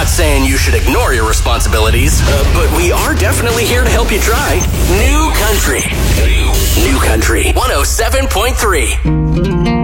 not saying you should ignore your responsibilities, but we are definitely here to help you try. New Country. New Country 107.3.